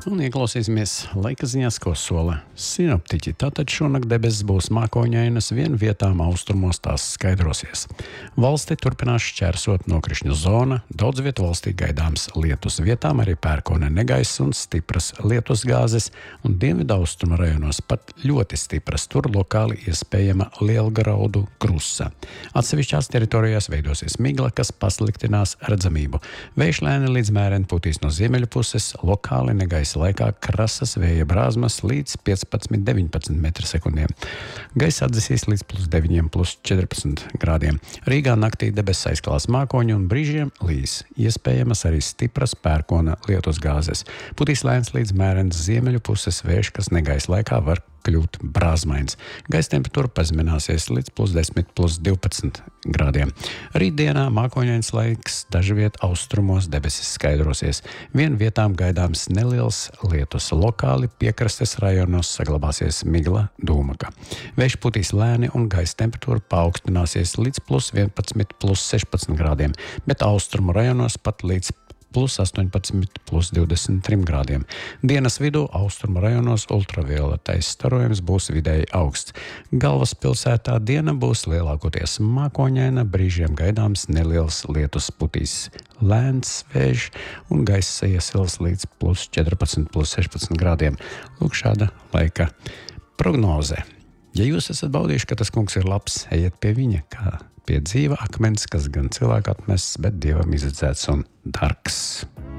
Un ieklausīsimies laika ziņās, ko sola sinoptiķi. Tātad šonakt debesis būs mākoņainas, vien vietām austrumos tās skaidrosies. Valsti turpinās šķērsot nokrišņu zona, daudz vietu valstī gaidāms lietus, vietām arī pērkona negaiss un stipras lietusgāzes, un dienvidu austrumu rajonos pat ļoti stipras, tur lokāli iespējama lielgraudu krusa. Atsevišķās teritorijās veidosies migla, kas pasliktinās redzamību. Vējš lēni līdz mēreni pūtīs no ziemeļu puses, lokāli negaiss laikā krasas vēja brāzmas līdz 15–19 m/s. Gaiss atdzesīs līdz +9–+14 grādiem. Rīgā naktī debesis aizklās mākoņi un brīžiem līs. Iespējamas arī stipras pērkona lietusgāzes. Putīs lēns līdz mērens ziemeļu puses vējš, kas negaisa laikā var kļūt brāzmains. Gaisa temperatūra pazemināsies līdz +10–+12 grādiem. Rītdienā mākoņains laiks, dažviet austrumos debesis skaidrosies. Vien vietām gaidāms neliels lietus. Lokāli piekrastes rajonos saglabāsies migla dūmaka. Vējš putīs lēni un gaisa temperatūra paaugstināsies līdz +11–+16 grādiem, bet austrumu rajonos pat līdz +18–+23 grādiem. Dienas vidū austrumu rajonos ultravioletais starojums būs vidēji augsts. Galvaspilsētā diena būs lielākoties mākoņaina, brīžiem gaidāms neliels lietus, putīs lēns vējš un gaiss iesils līdz +14–+16 grādiem. Lūk, šāda laika prognoze. Ja jūs esat baudījuši, ka tas kungs ir labs, ejiet pie viņa, kā pie dzīva akmens, kas gan cilvēku atmests, bet dievam izredzēts un dargs.